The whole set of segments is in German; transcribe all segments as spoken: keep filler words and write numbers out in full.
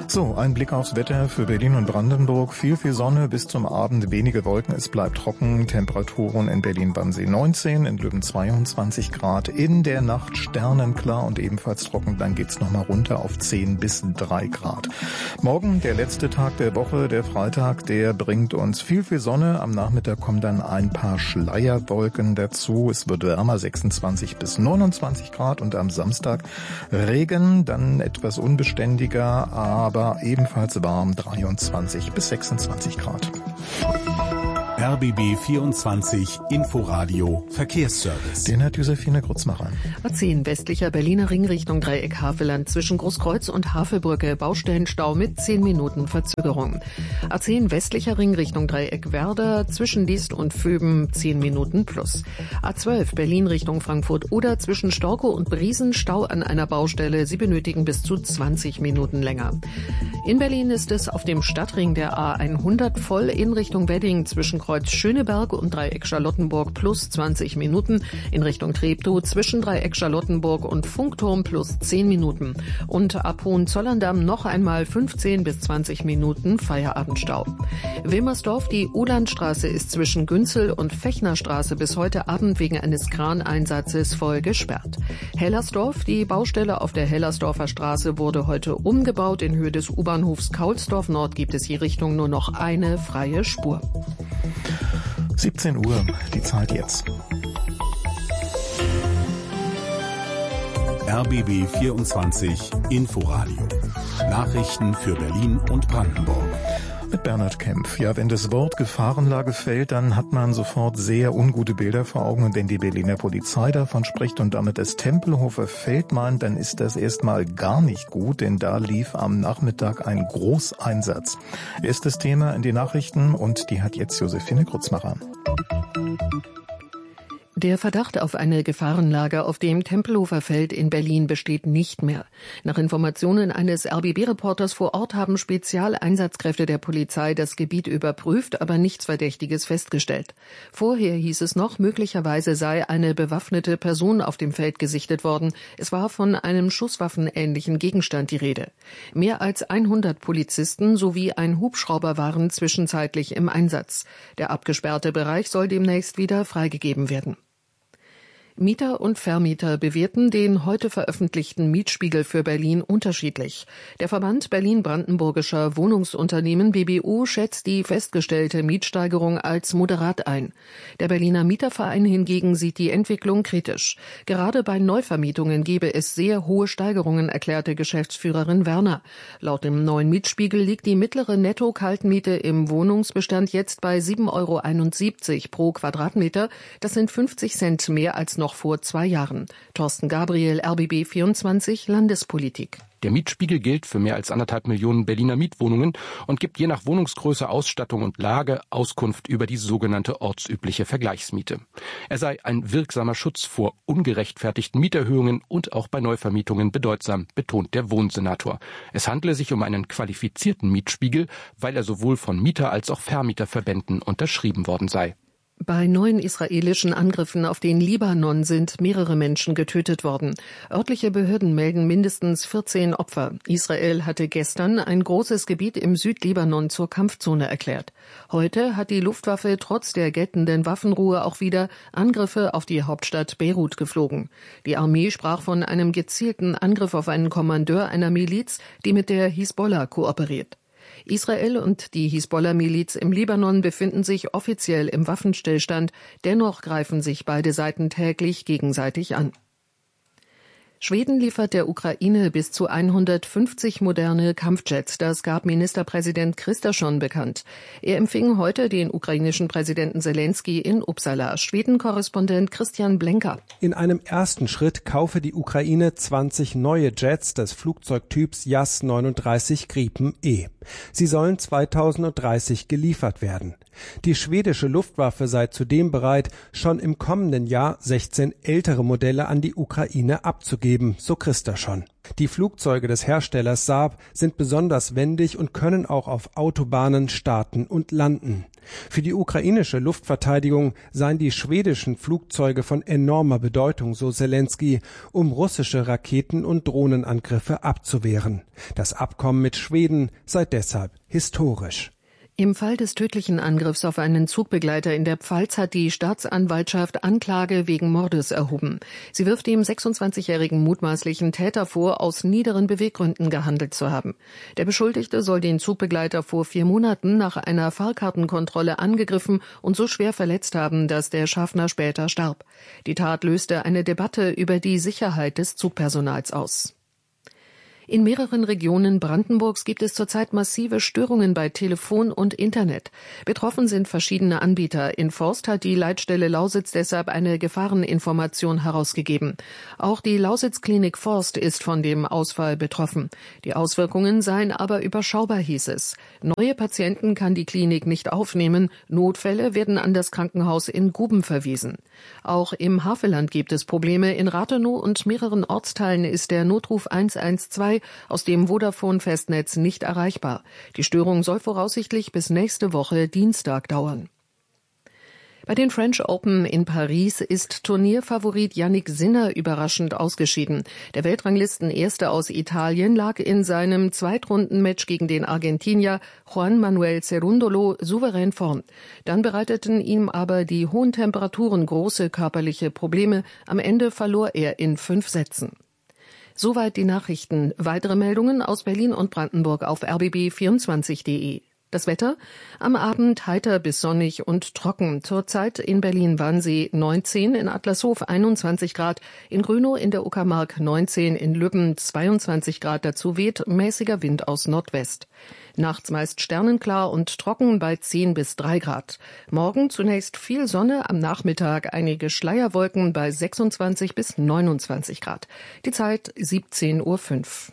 So, ein Blick aufs Wetter für Berlin und Brandenburg. Viel, viel Sonne, bis zum Abend wenige Wolken. Es bleibt trocken. Temperaturen in Berlin-Wannsee neunzehn, in Löwen zweiundzwanzig Grad. In der Nacht sternenklar und ebenfalls trocken. Dann geht's nochmal runter auf zehn bis drei Grad. Morgen, der letzte Tag der Woche, der Freitag, der bringt uns viel, viel Sonne. Am Nachmittag kommen dann ein paar Schleierwolken dazu. Es wird wärmer, sechsundzwanzig bis neunundzwanzig Grad. Und am Samstag Regen, dann etwas unbeständiger, aber ebenfalls warm, dreiundzwanzig bis sechsundzwanzig Grad. R B B vierundzwanzig Inforadio Verkehrsservice. Den hat Josephine Grutzmacher. A zehn westlicher Berliner Ring Richtung Dreieck Havelland zwischen Großkreuz und Havelbrücke Baustellenstau mit zehn Minuten Verzögerung. A zehn westlicher Ring Richtung Dreieck Werder zwischen Diest und Vöben zehn Minuten plus. A zwölf Berlin Richtung Frankfurt oder zwischen Storkow und Briesen Stau an einer Baustelle. Sie benötigen bis zu zwanzig Minuten länger. In Berlin ist es auf dem Stadtring der A hundert voll in Richtung Wedding zwischen Kreuz Schöneberg und Dreieck Charlottenburg plus zwanzig Minuten, in Richtung Treptow zwischen Dreieck Charlottenburg und Funkturm plus zehn Minuten und ab Hohenzollern-Damm noch einmal fünfzehn bis zwanzig Minuten Feierabendstau. Wilmersdorf, die Uhlandstraße ist zwischen Günzel und Fechnerstraße bis heute Abend wegen eines Kraneinsatzes voll gesperrt. Hellersdorf, die Baustelle auf der Hellersdorfer Straße wurde heute umgebaut. In Höhe des U-Bahnhofs Kaulsdorf Nord gibt es je Richtung nur noch eine freie Spur. siebzehn Uhr, die Zeit jetzt. R B B vierundzwanzig Inforadio. Nachrichten für Berlin und Brandenburg. Mit Bernhard Kempf. Ja, wenn das Wort Gefahrenlage fällt, dann hat man sofort sehr ungute Bilder vor Augen. Und wenn die Berliner Polizei davon spricht und damit das Tempelhofer Feld meint, dann ist das erstmal gar nicht gut, denn da lief am Nachmittag ein Großeinsatz. Erstes Thema in den Nachrichten und die hat jetzt Josephine Grutzmacher. Der Verdacht auf eine Gefahrenlage auf dem Tempelhofer Feld in Berlin besteht nicht mehr. Nach Informationen eines R B B-Reporters vor Ort haben Spezialeinsatzkräfte der Polizei das Gebiet überprüft, aber nichts Verdächtiges festgestellt. Vorher hieß es noch, möglicherweise sei eine bewaffnete Person auf dem Feld gesichtet worden. Es war von einem schusswaffenähnlichen Gegenstand die Rede. Mehr als hundert Polizisten sowie ein Hubschrauber waren zwischenzeitlich im Einsatz. Der abgesperrte Bereich soll demnächst wieder freigegeben werden. Mieter und Vermieter bewerten den heute veröffentlichten Mietspiegel für Berlin unterschiedlich. Der Verband Berlin-Brandenburgischer Wohnungsunternehmen B B U schätzt die festgestellte Mietsteigerung als moderat ein. Der Berliner Mieterverein hingegen sieht die Entwicklung kritisch. Gerade bei Neuvermietungen gebe es sehr hohe Steigerungen, erklärte Geschäftsführerin Werner. Laut dem neuen Mietspiegel liegt die mittlere Netto-Kaltmiete im Wohnungsbestand jetzt bei sieben Euro einundsiebzig pro Quadratmeter. Das sind fünfzig Cent mehr als noch vor zwei Jahren. Thorsten Gabriel, R B B vierundzwanzig, Landespolitik. Der Mietspiegel gilt für mehr als anderthalb Millionen Berliner Mietwohnungen und gibt je nach Wohnungsgröße, Ausstattung und Lage Auskunft über die sogenannte ortsübliche Vergleichsmiete. Er sei ein wirksamer Schutz vor ungerechtfertigten Mieterhöhungen und auch bei Neuvermietungen bedeutsam, betont der Wohnsenator. Es handle sich um einen qualifizierten Mietspiegel, weil er sowohl von Mieter- als auch Vermieterverbänden unterschrieben worden sei. Bei neuen israelischen Angriffen auf den Libanon sind mehrere Menschen getötet worden. Örtliche Behörden melden mindestens vierzehn Opfer. Israel hatte gestern ein großes Gebiet im Südlibanon zur Kampfzone erklärt. Heute hat die Luftwaffe trotz der geltenden Waffenruhe auch wieder Angriffe auf die Hauptstadt Beirut geflogen. Die Armee sprach von einem gezielten Angriff auf einen Kommandeur einer Miliz, die mit der Hisbollah kooperiert. Israel und die Hisbollah-Miliz im Libanon befinden sich offiziell im Waffenstillstand. Dennoch greifen sich beide Seiten täglich gegenseitig an. Schweden liefert der Ukraine bis zu hundertfünfzig moderne Kampfjets. Das gab Ministerpräsident Kristersson bekannt. Er empfing heute den ukrainischen Präsidenten Zelensky in Uppsala. Schweden-Korrespondent Christian Blenker. In einem ersten Schritt kaufe die Ukraine zwanzig neue Jets des Flugzeugtyps Jas neununddreißig Gripen E. Sie sollen zweitausenddreißig geliefert werden. Die schwedische Luftwaffe sei zudem bereit, schon im kommenden Jahr sechzehn ältere Modelle an die Ukraine abzugeben, so Kristersson. Die Flugzeuge des Herstellers Saab sind besonders wendig und können auch auf Autobahnen starten und landen. Für die ukrainische Luftverteidigung seien die schwedischen Flugzeuge von enormer Bedeutung, so Zelensky, um russische Raketen- und Drohnenangriffe abzuwehren. Das Abkommen mit Schweden sei deshalb historisch. Im Fall des tödlichen Angriffs auf einen Zugbegleiter in der Pfalz hat die Staatsanwaltschaft Anklage wegen Mordes erhoben. Sie wirft dem sechsundzwanzigjährigen mutmaßlichen Täter vor, aus niederen Beweggründen gehandelt zu haben. Der Beschuldigte soll den Zugbegleiter vor vier Monaten nach einer Fahrkartenkontrolle angegriffen und so schwer verletzt haben, dass der Schaffner später starb. Die Tat löste eine Debatte über die Sicherheit des Zugpersonals aus. In mehreren Regionen Brandenburgs gibt es zurzeit massive Störungen bei Telefon und Internet. Betroffen sind verschiedene Anbieter. In Forst hat die Leitstelle Lausitz deshalb eine Gefahreninformation herausgegeben. Auch die Lausitz-Klinik Forst ist von dem Ausfall betroffen. Die Auswirkungen seien aber überschaubar, hieß es. Neue Patienten kann die Klinik nicht aufnehmen. Notfälle werden an das Krankenhaus in Guben verwiesen. Auch im Havelland gibt es Probleme. In Rathenow und mehreren Ortsteilen ist der Notruf eins eins zwei aus dem Vodafone-Festnetz nicht erreichbar. Die Störung soll voraussichtlich bis nächste Woche Dienstag dauern. Bei den French Open in Paris ist Turnierfavorit Yannick Sinner überraschend ausgeschieden. Der Weltranglistenerste aus Italien lag in seinem Zweitrundenmatch gegen den Argentinier Juan Manuel Cerundolo souverän vorn. Dann bereiteten ihm aber die hohen Temperaturen große körperliche Probleme. Am Ende verlor er in fünf Sätzen. Soweit die Nachrichten. Weitere Meldungen aus Berlin und Brandenburg auf r b b vierundzwanzig punkt de. Das Wetter? Am Abend heiter bis sonnig und trocken. Zurzeit in Berlin-Wannsee neunzehn, in Adlershof einundzwanzig Grad, in Grünow in der Uckermark neunzehn, in Lübben zweiundzwanzig Grad. Dazu weht mäßiger Wind aus Nordwest. Nachts meist sternenklar und trocken bei zehn bis drei Grad. Morgen zunächst viel Sonne, am Nachmittag einige Schleierwolken bei sechsundzwanzig bis neunundzwanzig Grad. Die Zeit siebzehn Uhr fünf.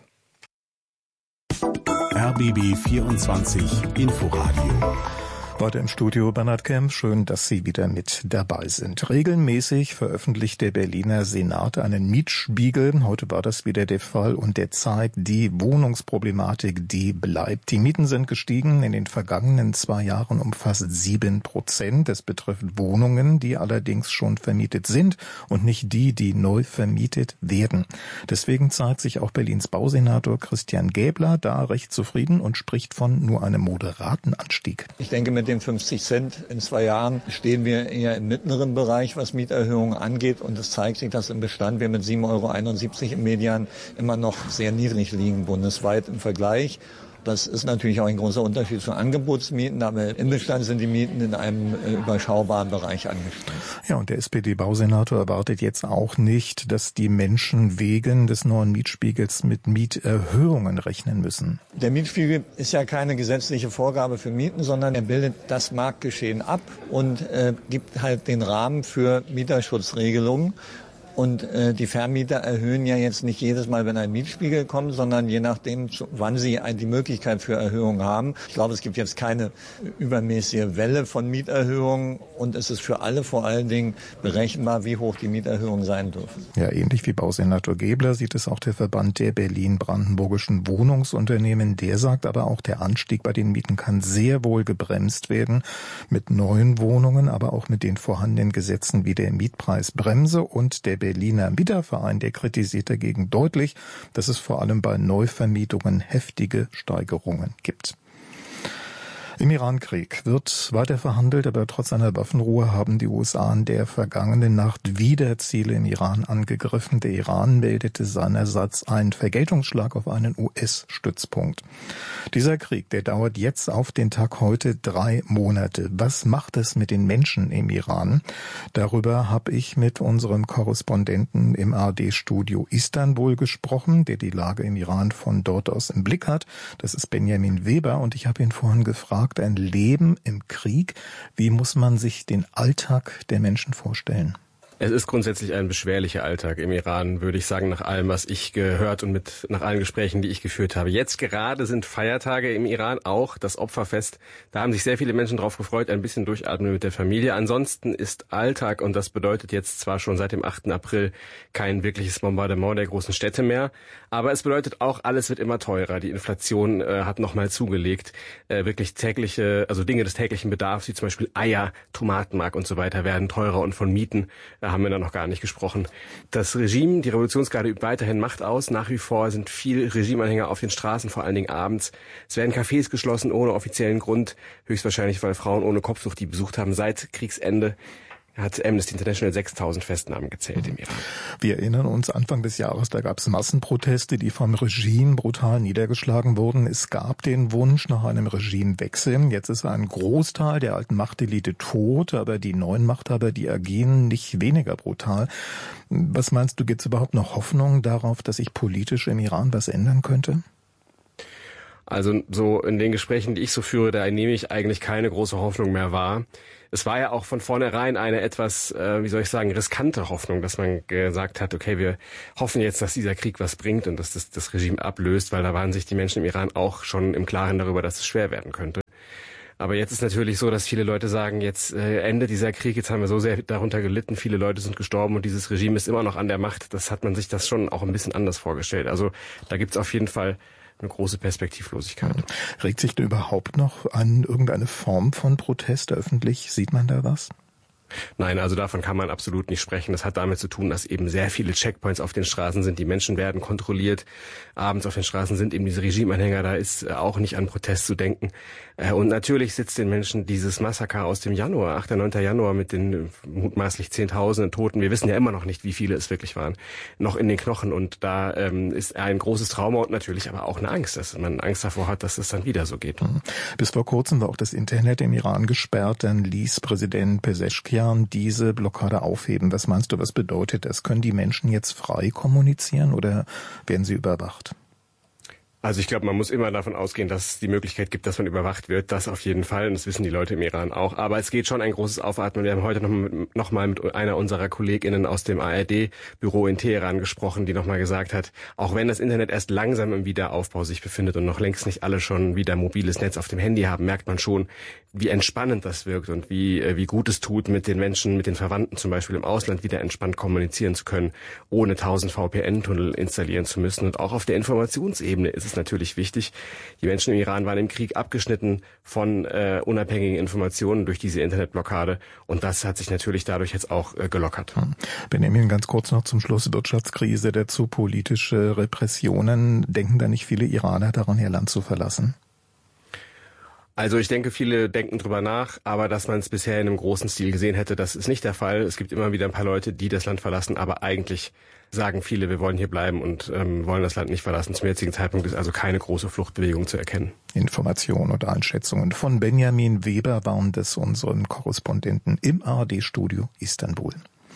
R B B vierundzwanzig Inforadio. Heute im Studio Bernhard Kempf. Schön, dass Sie wieder mit dabei sind. Regelmäßig veröffentlicht der Berliner Senat einen Mietspiegel. Heute war das wieder der Fall und der zeigt, die Wohnungsproblematik, die bleibt. Die Mieten sind gestiegen in den vergangenen zwei Jahren um fast sieben Prozent. Es betrifft Wohnungen, die allerdings schon vermietet sind und nicht die, die neu vermietet werden. Deswegen zeigt sich auch Berlins Bausenator Christian Gäbler da recht zufrieden und spricht von nur einem moderaten Anstieg. Ich denke, mit den fünfzig Cent in zwei Jahren stehen wir eher im mittleren Bereich, was Mieterhöhungen angeht. Und es zeigt sich, dass im Bestand wir mit sieben Euro einundsiebzig im Median immer noch sehr niedrig liegen, bundesweit im Vergleich. Das ist natürlich auch ein großer Unterschied zu Angebotsmieten, aber im Bestand sind die Mieten in einem äh, überschaubaren Bereich angestiegen. Ja, und der S P D-Bausenator erwartet jetzt auch nicht, dass die Menschen wegen des neuen Mietspiegels mit Mieterhöhungen rechnen müssen. Der Mietspiegel ist ja keine gesetzliche Vorgabe für Mieten, sondern er bildet das Marktgeschehen ab und äh, gibt halt den Rahmen für Mieterschutzregelungen. Und äh, die Vermieter erhöhen ja jetzt nicht jedes Mal, wenn ein Mietspiegel kommt, sondern je nachdem, wann sie die Möglichkeit für Erhöhungen haben. Ich glaube, es gibt jetzt keine übermäßige Welle von Mieterhöhungen und es ist für alle vor allen Dingen berechenbar, wie hoch die Mieterhöhungen sein dürfen. Ja, ähnlich wie Bausenator Gäbler sieht es auch der Verband der Berlin-Brandenburgischen Wohnungsunternehmen. Der sagt aber auch, der Anstieg bei den Mieten kann sehr wohl gebremst werden mit neuen Wohnungen, aber auch mit den vorhandenen Gesetzen wie der Mietpreisbremse und der Berliner Mieterverein, der kritisiert dagegen deutlich, dass es vor allem bei Neuvermietungen heftige Steigerungen gibt. Im Irankrieg wird weiter verhandelt, aber trotz einer Waffenruhe haben die U S A in der vergangenen Nacht wieder Ziele im Iran angegriffen. Der Iran meldete seinerseits einen Vergeltungsschlag auf einen U S-Stützpunkt. Dieser Krieg, der dauert jetzt auf den Tag heute drei Monate. Was macht es mit den Menschen im Iran? Darüber habe ich mit unserem Korrespondenten im A R D-Studio Istanbul gesprochen, der die Lage im Iran von dort aus im Blick hat. Das ist Benjamin Weber und ich habe ihn vorhin gefragt, ein Leben im Krieg, wie muss man sich den Alltag der Menschen vorstellen? Es ist grundsätzlich ein beschwerlicher Alltag im Iran, würde ich sagen, nach allem, was ich gehört und mit nach allen Gesprächen, die ich geführt habe. Jetzt gerade sind Feiertage im Iran, auch das Opferfest. Da haben sich sehr viele Menschen drauf gefreut, ein bisschen durchatmen mit der Familie. Ansonsten ist Alltag, und das bedeutet jetzt zwar schon seit dem achten April kein wirkliches Bombardement der großen Städte mehr, aber es bedeutet auch, alles wird immer teurer. Die Inflation äh, hat nochmal zugelegt. Äh, wirklich tägliche, also Dinge des täglichen Bedarfs, wie zum Beispiel Eier, Tomatenmark und so weiter, werden teurer, und von Mieten äh, haben wir da noch gar nicht gesprochen. Das Regime, die Revolutionsgarde, übt weiterhin Macht aus. Nach wie vor sind viele Regimeanhänger auf den Straßen, vor allen Dingen abends. Es werden Cafés geschlossen ohne offiziellen Grund, höchstwahrscheinlich, weil Frauen ohne Kopftuch die besucht haben seit Kriegsende. Hat Amnesty International sechstausend Festnahmen gezählt im Iran. Wir erinnern uns, Anfang des Jahres, da gab es Massenproteste, die vom Regime brutal niedergeschlagen wurden. Es gab den Wunsch nach einem Regimewechsel. Jetzt ist ein Großteil der alten Machtelite tot, aber die neuen Machthaber, die agieren nicht weniger brutal. Was meinst du, gibt es überhaupt noch Hoffnung darauf, dass sich politisch im Iran was ändern könnte? Also so in den Gesprächen, die ich so führe, da nehme ich eigentlich keine große Hoffnung mehr wahr. Es war ja auch von vornherein eine etwas, äh, wie soll ich sagen, riskante Hoffnung, dass man gesagt hat, okay, wir hoffen jetzt, dass dieser Krieg was bringt und dass das, das Regime ablöst, weil da waren sich die Menschen im Iran auch schon im Klaren darüber, dass es schwer werden könnte. Aber jetzt ist natürlich so, dass viele Leute sagen, jetzt äh, endet dieser Krieg, jetzt haben wir so sehr darunter gelitten, viele Leute sind gestorben und dieses Regime ist immer noch an der Macht. Das hat man sich das schon auch ein bisschen anders vorgestellt. Also da gibt's auf jeden Fall eine große Perspektivlosigkeit. Regt sich da überhaupt noch an irgendeine Form von Protest öffentlich? Sieht man da was? Nein, also davon kann man absolut nicht sprechen. Das hat damit zu tun, dass eben sehr viele Checkpoints auf den Straßen sind. Die Menschen werden kontrolliert. Abends auf den Straßen sind eben diese Regimeanhänger. Da ist auch nicht an Protest zu denken. Und natürlich sitzt den Menschen dieses Massaker aus dem Januar, achter neunter Januar mit den mutmaßlich Zehntausenden Toten. Wir wissen ja immer noch nicht, wie viele es wirklich waren, noch in den Knochen. Und da ähm, ist ein großes Trauma und natürlich aber auch eine Angst, dass man Angst davor hat, dass es dann wieder so geht. Bis vor kurzem war auch das Internet im Iran gesperrt. Dann ließ Präsident Pezeshkian diese Blockade aufheben. Was meinst du, was bedeutet das? Können die Menschen jetzt frei kommunizieren oder werden sie überwacht? Also ich glaube, man muss immer davon ausgehen, dass es die Möglichkeit gibt, dass man überwacht wird. Das auf jeden Fall. Und das wissen die Leute im Iran auch. Aber es geht schon ein großes Aufatmen. Wir haben heute noch, mit, noch mal mit einer unserer KollegInnen aus dem A R D-Büro in Teheran gesprochen, die noch mal gesagt hat, auch wenn das Internet erst langsam im Wiederaufbau sich befindet und noch längst nicht alle schon wieder mobiles Netz auf dem Handy haben, merkt man schon, wie entspannend das wirkt und wie, wie gut es tut, mit den Menschen, mit den Verwandten zum Beispiel im Ausland wieder entspannt kommunizieren zu können, ohne tausend V P N-Tunnel installieren zu müssen. Und auch auf der Informationsebene ist es natürlich wichtig. Die Menschen im Iran waren im Krieg abgeschnitten von äh, unabhängigen Informationen durch diese Internetblockade. Und das hat sich natürlich dadurch jetzt auch äh, gelockert. Benjamin, ganz kurz noch zum Schluss. Wirtschaftskrise, dazu politische Repressionen. Denken da nicht viele Iraner daran, ihr Land zu verlassen? Also ich denke, viele denken drüber nach, aber dass man es bisher in einem großen Stil gesehen hätte, das ist nicht der Fall. Es gibt immer wieder ein paar Leute, die das Land verlassen, aber eigentlich sagen viele, wir wollen hier bleiben und ähm, wollen das Land nicht verlassen. Zum jetzigen Zeitpunkt ist also keine große Fluchtbewegung zu erkennen. Informationen und Einschätzungen von Benjamin Weber waren das, unseren Korrespondenten im A R D-Studio Istanbul.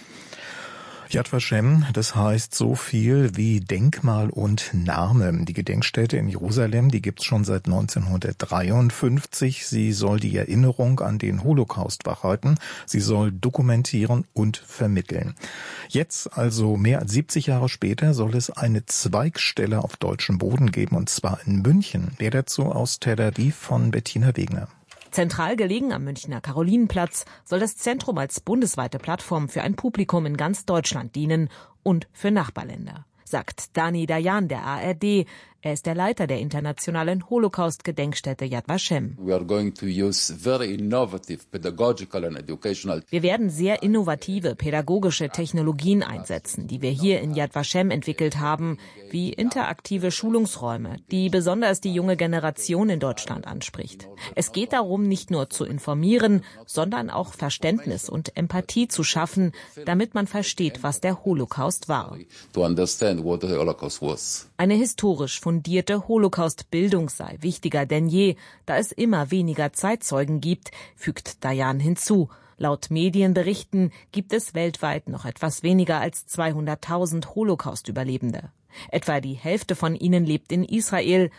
Yad Vashem, das heißt so viel wie Denkmal und Name. Die Gedenkstätte in Jerusalem, die gibt's schon seit neunzehnhundertdreiundfünfzig. Sie soll die Erinnerung an den Holocaust wachhalten. Sie soll dokumentieren und vermitteln. Jetzt, also mehr als siebzig Jahre später, soll es eine Zweigstelle auf deutschem Boden geben, und zwar in München. Mehr dazu aus Tel Aviv von Bettina Wegner. Zentral gelegen am Münchner Karolinenplatz soll das Zentrum als bundesweite Plattform für ein Publikum in ganz Deutschland dienen und für Nachbarländer, sagt Dani Dayan der A R D. Er ist der Leiter der internationalen Holocaust-Gedenkstätte Yad Vashem. We are going to use very innovative pedagogical and educational. Wir werden sehr innovative pädagogische Technologien einsetzen, die wir hier in Yad Vashem entwickelt haben, wie interaktive Schulungsräume, die besonders die junge Generation in Deutschland anspricht. Es geht darum, nicht nur zu informieren, sondern auch Verständnis und Empathie zu schaffen, damit man versteht, was der Holocaust war. To understand what the Holocaust was. Eine historisch fundierte Holocaust-Bildung sei wichtiger denn je, da es immer weniger Zeitzeugen gibt, fügt Dayan hinzu. Laut Medienberichten gibt es weltweit noch etwas weniger als zweihunderttausend Holocaust-Überlebende. Etwa die Hälfte von ihnen lebt in Israel.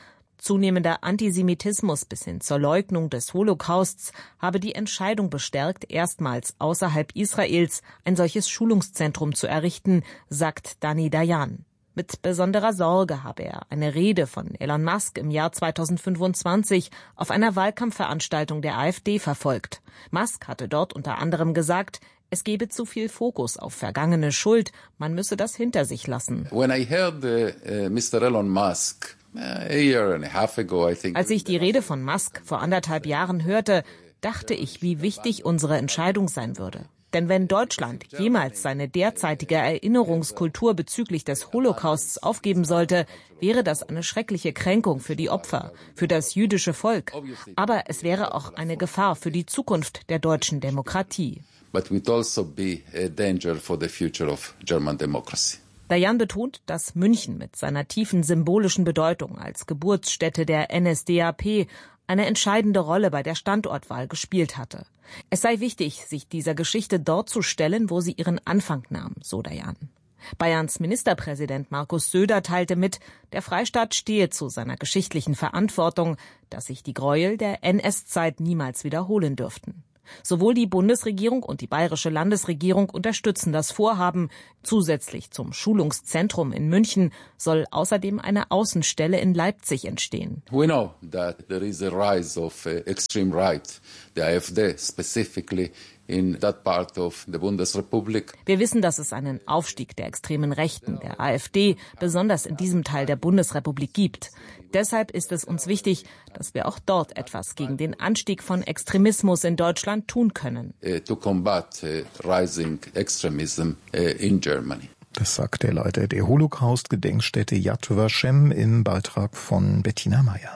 Zunehmender Antisemitismus bis hin zur Leugnung des Holocausts habe die Entscheidung bestärkt, erstmals außerhalb Israels ein solches Schulungszentrum zu errichten, sagt Dani Dayan. Mit besonderer Sorge habe er eine Rede von Elon Musk im Jahr zweitausendfünfundzwanzig auf einer Wahlkampfveranstaltung der AfD verfolgt. Musk hatte dort unter anderem gesagt, es gebe zu viel Fokus auf vergangene Schuld, man müsse das hinter sich lassen. When I heard uh, uh, Mister Elon Musk uh, a year and a half ago, I think. Als ich die Rede von Musk vor anderthalb Jahren hörte, dachte ich, wie wichtig unsere Entscheidung sein würde. Denn wenn Deutschland jemals seine derzeitige Erinnerungskultur bezüglich des Holocausts aufgeben sollte, wäre das eine schreckliche Kränkung für die Opfer, für das jüdische Volk. Aber es wäre auch eine Gefahr für die Zukunft der deutschen Demokratie. But it would also be a danger for the future of German democracy. Dayan betont, dass München mit seiner tiefen symbolischen Bedeutung als Geburtsstätte der N S D A P eine entscheidende Rolle bei der Standortwahl gespielt hatte. Es sei wichtig, sich dieser Geschichte dort zu stellen, wo sie ihren Anfang nahm, so Dayan. Bayerns Ministerpräsident Markus Söder teilte mit, der Freistaat stehe zu seiner geschichtlichen Verantwortung, dass sich die Gräuel der N S-Zeit niemals wiederholen dürften. Sowohl die Bundesregierung und die bayerische Landesregierung unterstützen das Vorhaben. Zusätzlich zum Schulungszentrum in München soll außerdem eine Außenstelle in Leipzig entstehen. We know that there is a rise of uh, extreme right, the AfD specifically in that part of the Bundesrepublik. Wir wissen, dass es einen Aufstieg der extremen Rechten, der AfD, besonders in diesem Teil der Bundesrepublik gibt. Deshalb ist es uns wichtig, dass wir auch dort etwas gegen den Anstieg von Extremismus in Deutschland tun können. Uh, to combat uh, rising extremism uh, in Germany. Das sagt der Leiter der Holocaust-Gedenkstätte Yad Vashem im Beitrag von Bettina Meyer.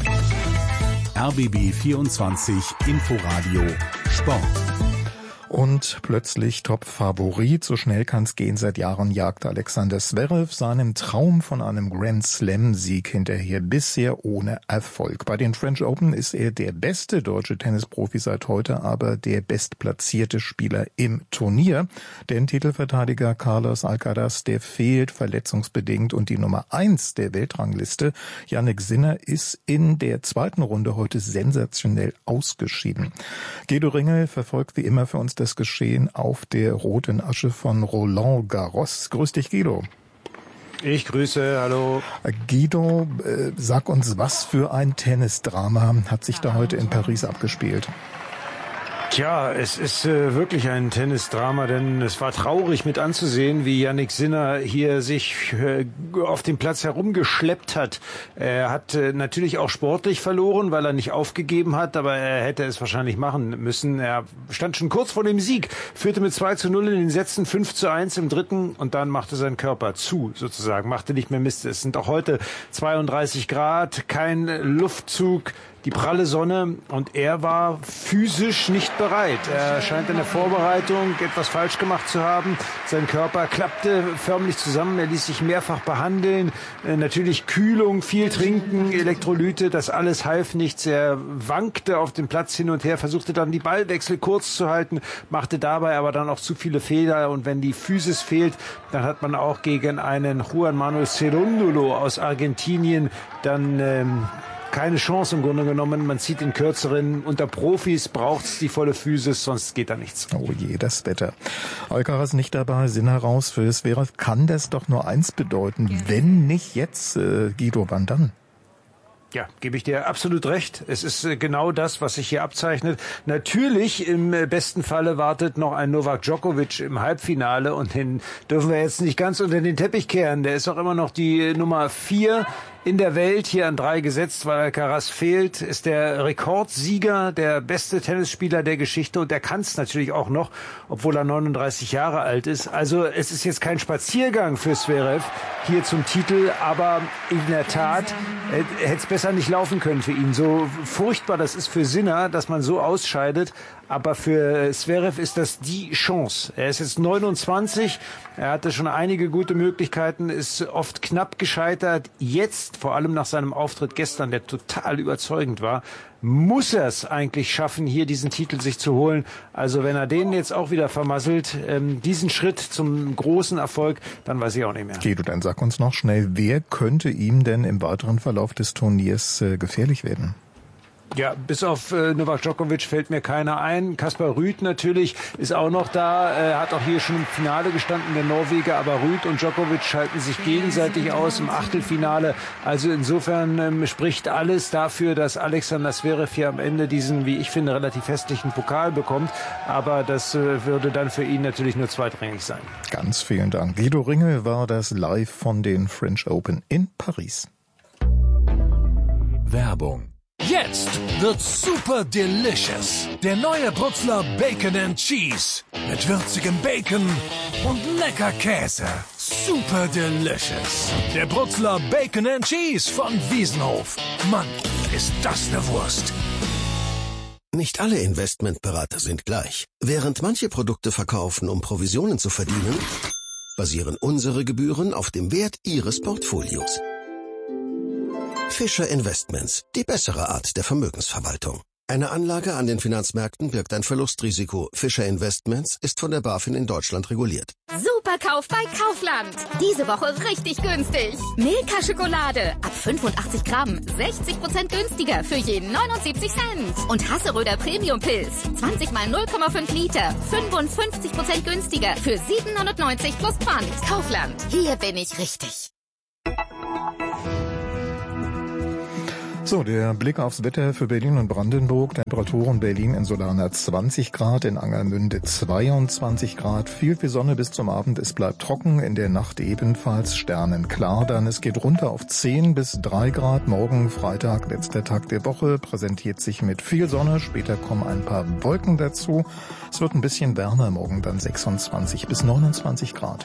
R B B vierundzwanzig Inforadio Sport. Und plötzlich Top-Favorit, so schnell kann's gehen, seit Jahren jagt Alexander Zverev seinem Traum von einem Grand-Slam-Sieg hinterher, bisher ohne Erfolg. Bei den French Open ist er der beste deutsche Tennisprofi seit heute, aber der bestplatzierte Spieler im Turnier. Denn Titelverteidiger Carlos Alcaraz, der fehlt verletzungsbedingt, und die Nummer eins der Weltrangliste, Jannik Sinner, ist in der zweiten Runde heute sensationell ausgeschieden. Guido Ringel verfolgt wie immer für uns das Geschehen auf der roten Asche von Roland Garros. Grüß dich, Guido. Ich grüße, hallo. Guido, äh, sag uns, was für ein Tennisdrama hat sich da heute in Paris abgespielt? Tja, es ist äh, wirklich ein Tennisdrama, denn es war traurig mit anzusehen, wie Jannik Sinner hier sich äh, auf dem Platz herumgeschleppt hat. Er hat äh, natürlich auch sportlich verloren, weil er nicht aufgegeben hat, aber er hätte es wahrscheinlich machen müssen. Er stand schon kurz vor dem Sieg, führte mit zwei zu null in den Sätzen, fünf zu eins im dritten, und dann machte sein Körper zu, sozusagen, machte nicht mehr Mist. Es sind auch heute zweiunddreißig Grad, kein Luftzug, die pralle Sonne, und er war physisch nicht bereit. Er scheint in der Vorbereitung etwas falsch gemacht zu haben. Sein Körper klappte förmlich zusammen. Er ließ sich mehrfach behandeln. Äh, natürlich Kühlung, viel trinken, Elektrolyte, das alles half nichts. Er wankte auf dem Platz hin und her, versuchte dann die Ballwechsel kurz zu halten, machte dabei aber dann auch zu viele Fehler. Und wenn die Physis fehlt, dann hat man auch gegen einen Juan Manuel Cerúndolo aus Argentinien dann ähm, keine Chance im Grunde genommen. Man zieht den kürzeren. Unter Profis braucht es die volle Physis, sonst geht da nichts. Oh je, das Wetter. Alcaraz nicht dabei, Sinner raus für Zverev. Kann das doch nur eins bedeuten, wenn nicht jetzt, äh, Guido, wann dann? Ja, gebe ich dir absolut recht. Es ist genau das, was sich hier abzeichnet. Natürlich, im besten Falle wartet noch ein Novak Djokovic im Halbfinale, und den dürfen wir jetzt nicht ganz unter den Teppich kehren. Der ist auch immer noch die Nummer vier in der Welt, hier an drei gesetzt, weil Alcaraz fehlt, ist der Rekordsieger, der beste Tennisspieler der Geschichte, und er kann es natürlich auch noch, obwohl er neununddreißig Jahre alt ist. Also es ist jetzt kein Spaziergang für Zverev hier zum Titel, aber in der Tat hätte es besser nicht laufen können für ihn. So furchtbar das ist für Sinner, dass man so ausscheidet, aber für Zverev ist das die Chance. Er ist jetzt neunundzwanzig, er hatte schon einige gute Möglichkeiten, ist oft knapp gescheitert. Jetzt jetzt, vor allem nach seinem Auftritt gestern, der total überzeugend war, muss er es eigentlich schaffen, hier diesen Titel sich zu holen. Also wenn er den jetzt auch wieder vermasselt, ähm, diesen Schritt zum großen Erfolg, dann weiß ich auch nicht mehr. Guido, dann sag uns noch schnell, wer könnte ihm denn im weiteren Verlauf des Turniers äh, gefährlich werden? Ja, bis auf äh, Novak Djokovic fällt mir keiner ein. Kaspar Ruud natürlich ist auch noch da, äh, hat auch hier schon im Finale gestanden, der Norweger, aber Ruud und Djokovic schalten sich gegenseitig aus im Achtelfinale. Also insofern ähm, spricht alles dafür, dass Alexander Zverev hier am Ende diesen, wie ich finde, relativ festlichen Pokal bekommt. Aber das äh, würde dann für ihn natürlich nur zweitrangig sein. Ganz vielen Dank. Guido Ringel war das live von den French Open in Paris. Werbung. Jetzt wird's super delicious. Der neue Brutzler Bacon and Cheese. Mit würzigem Bacon und lecker Käse. Super delicious. Der Brutzler Bacon and Cheese von Wiesenhof. Mann, ist das eine Wurst. Nicht alle Investmentberater sind gleich. Während manche Produkte verkaufen, um Provisionen zu verdienen, basieren unsere Gebühren auf dem Wert Ihres Portfolios. Fischer Investments, die bessere Art der Vermögensverwaltung. Eine Anlage an den Finanzmärkten birgt ein Verlustrisiko. Fischer Investments ist von der BaFin in Deutschland reguliert. Superkauf bei Kaufland. Diese Woche richtig günstig. Milka-Schokolade ab fünfundachtzig Gramm, sechzig Prozent günstiger für jeden neunundsiebzig Cent. Und Hasseröder Premium-Pilz, zwanzig mal null Komma fünf Liter, fünfundfünfzig Prozent günstiger für sieben neunundneunzig plus Pfand. Kaufland, hier bin ich richtig. So, der Blick aufs Wetter für Berlin und Brandenburg. Temperaturen Berlin in Solana zwanzig Grad, in Angermünde zweiundzwanzig Grad. Viel, viel Sonne bis zum Abend. Es bleibt trocken, in der Nacht ebenfalls sternenklar. Dann es geht runter auf zehn bis drei Grad. Morgen, Freitag, letzter Tag der Woche, präsentiert sich mit viel Sonne. Später kommen ein paar Wolken dazu. Es wird ein bisschen wärmer, morgen dann sechsundzwanzig bis neunundzwanzig Grad.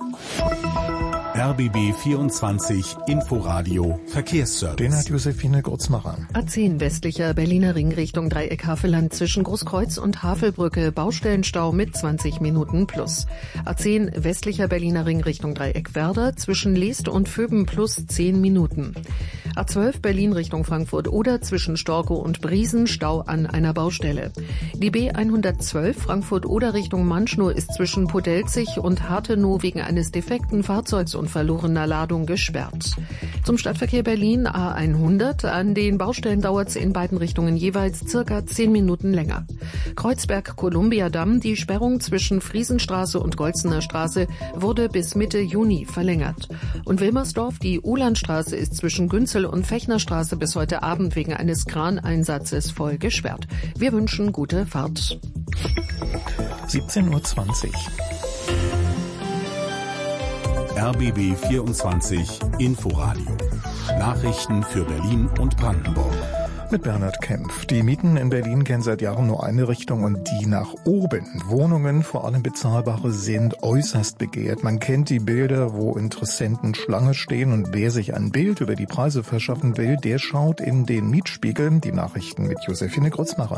R B B vierundzwanzig Inforadio Verkehrsservice. Den hat Josephine Grutzmacher. A zehn westlicher Berliner Ring Richtung Dreieck Havelland zwischen Großkreuz und Havelbrücke. Baustellenstau mit zwanzig Minuten plus. A zehn westlicher Berliner Ring Richtung Dreieck Werder zwischen Leest und Vöben plus zehn Minuten. A zwölf Berlin Richtung Frankfurt oder zwischen Storkow und Briesen Stau an einer Baustelle. Die B hundertzwölf Frankfurt oder Richtung Manschnow ist zwischen Podelzig und Hartenow wegen eines defekten Fahrzeugs und verlorener Ladung gesperrt. Zum Stadtverkehr Berlin A hundert. An den Baustellen dauert es in beiden Richtungen jeweils circa zehn Minuten länger. Kreuzberg-Kolumbiadamm, die Sperrung zwischen Friesenstraße und Golzener Straße wurde bis Mitte Juni verlängert. Und Wilmersdorf, die Uhlandstraße ist zwischen Günzel und Fechnerstraße bis heute Abend wegen eines Kraneinsatzes voll gesperrt. Wir wünschen gute Fahrt. siebzehn Uhr zwanzig. R B B vierundzwanzig Inforadio. Nachrichten für Berlin und Brandenburg. Mit Bernhard Kempf. Die Mieten in Berlin kennen seit Jahren nur eine Richtung und die nach oben. Wohnungen, vor allem bezahlbare, sind äußerst begehrt. Man kennt die Bilder, wo Interessenten Schlange stehen und wer sich ein Bild über die Preise verschaffen will, der schaut in den Mietspiegel. Die Nachrichten mit Josephine Grutzmacher.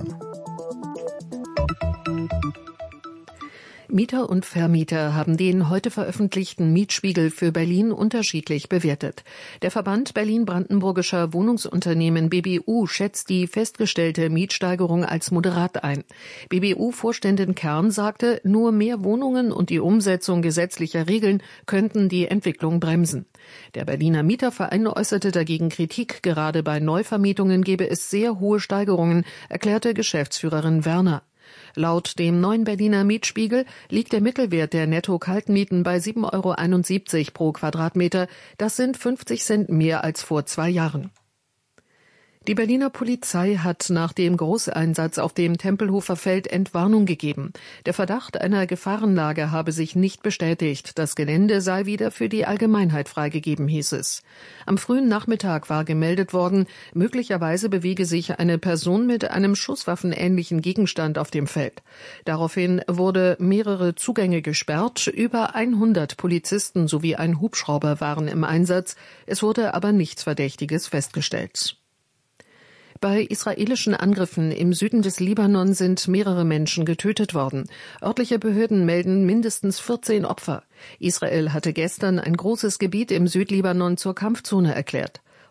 Mieter und Vermieter haben den heute veröffentlichten Mietspiegel für Berlin unterschiedlich bewertet. Der Verband Berlin-Brandenburgischer Wohnungsunternehmen B B U schätzt die festgestellte Mietsteigerung als moderat ein. B B U-Vorständin Kern sagte, nur mehr Wohnungen und die Umsetzung gesetzlicher Regeln könnten die Entwicklung bremsen. Der Berliner Mieterverein äußerte dagegen Kritik. Gerade bei Neuvermietungen gebe es sehr hohe Steigerungen, erklärte Geschäftsführerin Werner. Laut dem neuen Berliner Mietspiegel liegt der Mittelwert der Netto-Kaltmieten bei sieben Euro einundsiebzig pro Quadratmeter. Das sind fünfzig Cent mehr als vor zwei Jahren. Die Berliner Polizei hat nach dem Großeinsatz auf dem Tempelhofer Feld Entwarnung gegeben. Der Verdacht einer Gefahrenlage habe sich nicht bestätigt. Das Gelände sei wieder für die Allgemeinheit freigegeben, hieß es. Am frühen Nachmittag war gemeldet worden, möglicherweise bewege sich eine Person mit einem schusswaffenähnlichen Gegenstand auf dem Feld. Daraufhin wurde mehrere Zugänge gesperrt. Über hundert Polizisten sowie ein Hubschrauber waren im Einsatz. Es wurde aber nichts Verdächtiges festgestellt. Bei israelischen Angriffen im Süden des Libanon sind mehrere Menschen getötet worden. Örtliche Behörden melden mindestens vierzehn Opfer. Israel hatte gestern ein großes Gebiet im Südlibanon zur Kampfzone erklärt.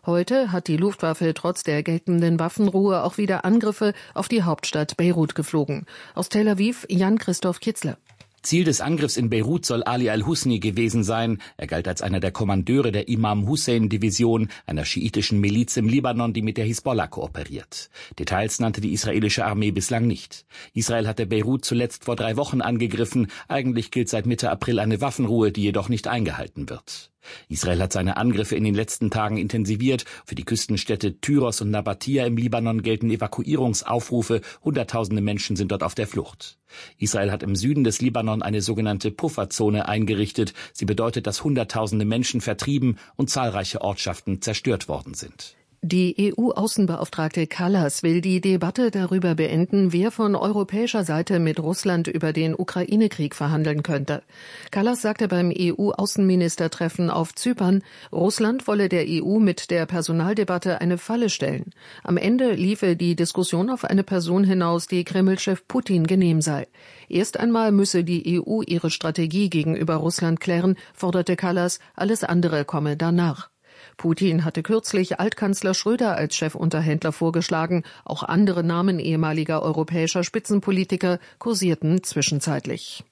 Heute hat die Luftwaffe trotz der geltenden Waffenruhe auch wieder Angriffe auf die Hauptstadt Beirut geflogen. Aus Tel Aviv Jan-Christoph Kitzler. Ziel des Angriffs in Beirut soll Ali al-Husni gewesen sein. Er galt als einer der Kommandeure der Imam-Hussein-Division, einer schiitischen Miliz im Libanon, die mit der Hisbollah kooperiert. Details nannte die israelische Armee bislang nicht. Israel hatte Beirut zuletzt vor drei Wochen angegriffen. Eigentlich gilt seit Mitte April eine Waffenruhe, die jedoch nicht eingehalten wird. Israel hat seine Angriffe in den letzten Tagen intensiviert. Für die Küstenstädte Tyros und Nabatia im Libanon gelten Evakuierungsaufrufe. Hunderttausende Menschen sind dort auf der Flucht. Israel hat im Süden des Libanon eine sogenannte Pufferzone eingerichtet. Sie bedeutet, dass Hunderttausende Menschen vertrieben und zahlreiche Ortschaften zerstört worden sind. Die E U-Außenbeauftragte Kallas will die Debatte darüber beenden, wer von europäischer Seite mit Russland über den Ukraine-Krieg verhandeln könnte. Kallas sagte beim E U-Außenministertreffen auf Zypern, Russland wolle der E U mit der Personaldebatte eine Falle stellen. Am Ende liefe die Diskussion auf eine Person hinaus, die Kreml-Chef Putin genehm sei. Erst einmal müsse die E U ihre Strategie gegenüber Russland klären, forderte Kallas, alles andere komme danach. Putin hatte kürzlich Altkanzler Schröder als Chefunterhändler vorgeschlagen. Auch andere Namen ehemaliger europäischer Spitzenpolitiker kursierten zwischenzeitlich.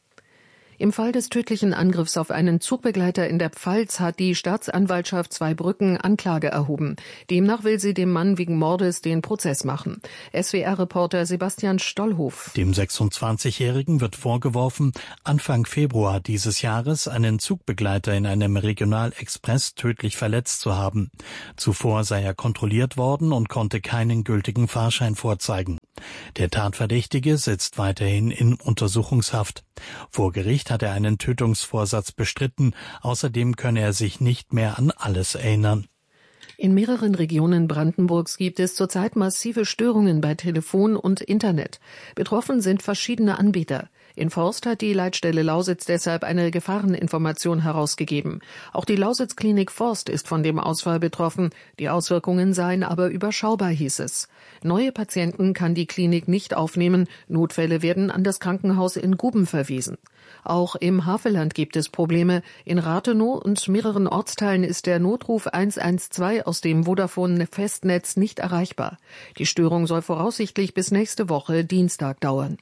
Im Fall des tödlichen Angriffs auf einen Zugbegleiter in der Pfalz hat die Staatsanwaltschaft Zweibrücken Anklage erhoben. Demnach will sie dem Mann wegen Mordes den Prozess machen. S W R-Reporter Sebastian Stollhof. Dem sechsundzwanzigjährigen wird vorgeworfen, Anfang Februar dieses Jahres einen Zugbegleiter in einem Regionalexpress tödlich verletzt zu haben. Zuvor sei er kontrolliert worden und konnte keinen gültigen Fahrschein vorzeigen. Der Tatverdächtige sitzt weiterhin in Untersuchungshaft. Vor Gericht hat er einen Tötungsvorsatz bestritten. Außerdem könne er sich nicht mehr an alles erinnern. In mehreren Regionen Brandenburgs gibt es zurzeit massive Störungen bei Telefon und Internet. Betroffen sind verschiedene Anbieter. In Forst hat die Leitstelle Lausitz deshalb eine Gefahreninformation herausgegeben. Auch die Lausitz-Klinik Forst ist von dem Ausfall betroffen. Die Auswirkungen seien aber überschaubar, hieß es. Neue Patienten kann die Klinik nicht aufnehmen. Notfälle werden an das Krankenhaus in Guben verwiesen. Auch im Havelland gibt es Probleme. In Rathenow und mehreren Ortsteilen ist der Notruf eins eins zwei aus dem Vodafone-Festnetz nicht erreichbar. Die Störung soll voraussichtlich bis nächste Woche Dienstag dauern.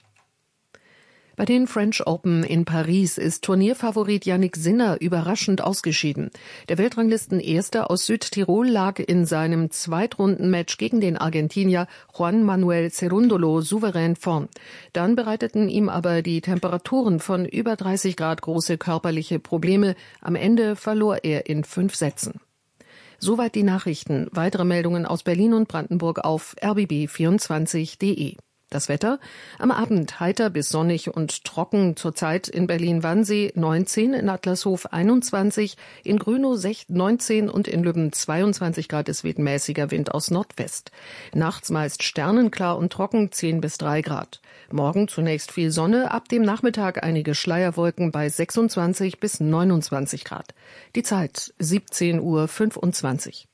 Bei den French Open in Paris ist Turnierfavorit Jannik Sinner überraschend ausgeschieden. Der Weltranglistenerste aus Südtirol lag in seinem Zweitrundenmatch gegen den Argentinier Juan Manuel Cerúndolo souverän vorn. Dann bereiteten ihm aber die Temperaturen von über dreißig Grad große körperliche Probleme. Am Ende verlor er in fünf Sätzen. Soweit die Nachrichten. Weitere Meldungen aus Berlin und Brandenburg auf r b b vierundzwanzig punkt de. Das Wetter? Am Abend heiter bis sonnig und trocken. Zurzeit in Berlin-Wannsee neunzehn, in Adlershof einundzwanzig, in Grünow neunzehn und in Lübben zweiundzwanzig Grad. Es weht mäßiger Wind aus Nordwest. Nachts meist sternenklar und trocken, zehn bis drei Grad. Morgen zunächst viel Sonne, ab dem Nachmittag einige Schleierwolken bei sechsundzwanzig bis neunundzwanzig Grad. Die Zeit siebzehn Uhr fünfundzwanzig.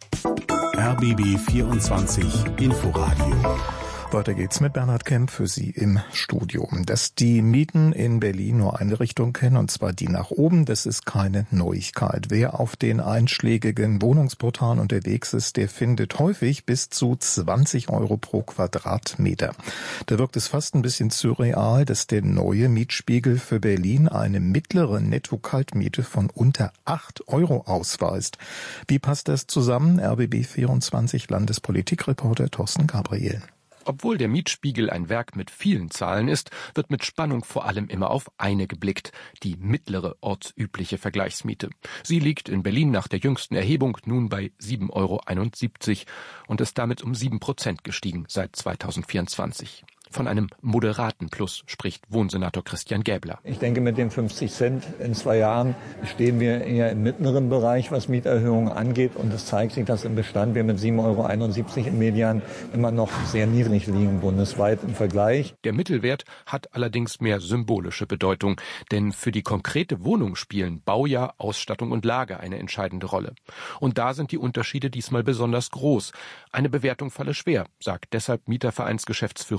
R B B vierundzwanzig Inforadio. Weiter geht's mit Bernhard Kemp für Sie im Studio. Dass die Mieten in Berlin nur eine Richtung kennen, und zwar die nach oben, das ist keine Neuigkeit. Wer auf den einschlägigen Wohnungsportalen unterwegs ist, der findet häufig bis zu zwanzig Euro pro Quadratmeter. Da wirkt es fast ein bisschen surreal, dass der neue Mietspiegel für Berlin eine mittlere Netto-Kaltmiete von unter acht Euro ausweist. Wie passt das zusammen? R B B vierundzwanzig Landespolitikreporter Thorsten Gabriel. Obwohl der Mietspiegel ein Werk mit vielen Zahlen ist, wird mit Spannung vor allem immer auf eine geblickt, die mittlere ortsübliche Vergleichsmiete. Sie liegt in Berlin nach der jüngsten Erhebung nun bei sieben Euro einundsiebzig und ist damit um sieben Prozent gestiegen seit zweitausendvierundzwanzig. Von einem moderaten Plus spricht Wohnsenator Christian Gäbler. Ich denke, mit den fünfzig Cent in zwei Jahren stehen wir eher im mittleren Bereich, was Mieterhöhungen angeht. Und es zeigt sich, dass im Bestand wir mit sieben Euro einundsiebzig im Median immer noch sehr niedrig liegen, bundesweit im Vergleich. Der Mittelwert hat allerdings mehr symbolische Bedeutung. Denn für die konkrete Wohnung spielen Baujahr, Ausstattung und Lage eine entscheidende Rolle. Und da sind die Unterschiede diesmal besonders groß. Eine Bewertung falle schwer, sagt deshalb Mietervereinsgeschäftsführerin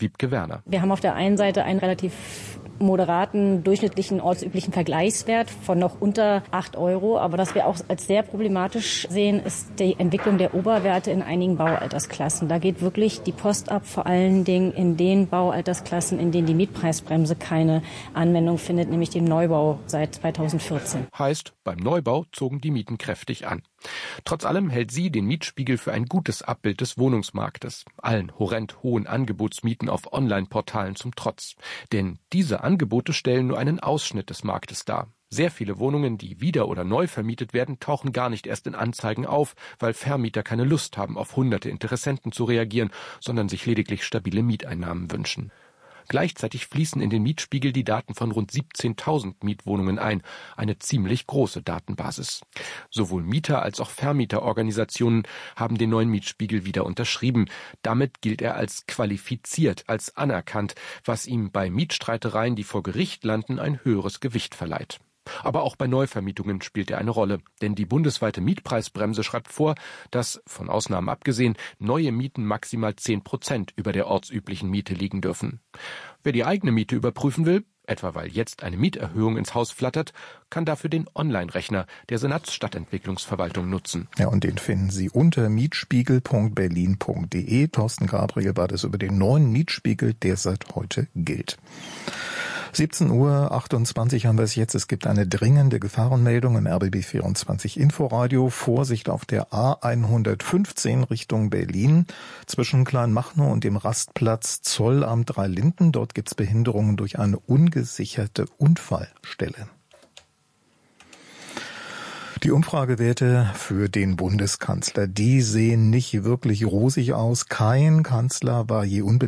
Wiebke Werner. Wir haben auf der einen Seite einen relativ moderaten, durchschnittlichen, ortsüblichen Vergleichswert von noch unter acht Euro. Aber was wir auch als sehr problematisch sehen, ist die Entwicklung der Oberwerte in einigen Baualtersklassen. Da geht wirklich die Post ab, vor allen Dingen in den Baualtersklassen, in denen die Mietpreisbremse keine Anwendung findet, nämlich dem Neubau seit zweitausendvierzehn. Heißt, beim Neubau zogen die Mieten kräftig an. Trotz allem hält sie den Mietspiegel für ein gutes Abbild des Wohnungsmarktes, allen horrend hohen Angebotsmieten auf Online-Portalen zum Trotz. Denn diese Angebote stellen nur einen Ausschnitt des Marktes dar. Sehr viele Wohnungen, die wieder oder neu vermietet werden, tauchen gar nicht erst in Anzeigen auf, weil Vermieter keine Lust haben, auf hunderte Interessenten zu reagieren, sondern sich lediglich stabile Mieteinnahmen wünschen. Gleichzeitig fließen in den Mietspiegel die Daten von rund siebzehntausend Mietwohnungen ein, eine ziemlich große Datenbasis. Sowohl Mieter als auch Vermieterorganisationen haben den neuen Mietspiegel wieder unterschrieben. Damit gilt er als qualifiziert, als anerkannt, was ihm bei Mietstreitereien, die vor Gericht landen, ein höheres Gewicht verleiht. Aber auch bei Neuvermietungen spielt er eine Rolle, denn die bundesweite Mietpreisbremse schreibt vor, dass, von Ausnahmen abgesehen, neue Mieten maximal zehn Prozent über der ortsüblichen Miete liegen dürfen. Wer die eigene Miete überprüfen will, etwa weil jetzt eine Mieterhöhung ins Haus flattert, kann dafür den Online-Rechner der Senatsstadtentwicklungsverwaltung nutzen. Ja, und den finden Sie unter mietspiegel punkt berlin punkt de. Thorsten Gabriel war das über den neuen Mietspiegel, der seit heute gilt. siebzehn Uhr achtundzwanzig haben wir es jetzt. Es gibt eine dringende Gefahrenmeldung im R B B vierundzwanzig Inforadio. Vorsicht auf der A hundertfünfzehn Richtung Berlin zwischen Kleinmachnow und dem Rastplatz Zollamt Drei Linden. Dort gibt es Behinderungen durch eine ungesicherte Unfallstelle. Die Umfragewerte für den Bundeskanzler, die sehen nicht wirklich rosig aus. Kein Kanzler war je unbeliebt.